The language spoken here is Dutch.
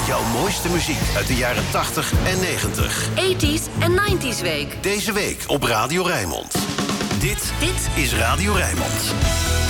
Jouw mooiste muziek uit de jaren 80 en 90. 80s en 90s week. Deze week op Radio Rijnmond. Dit is Radio Rijnmond.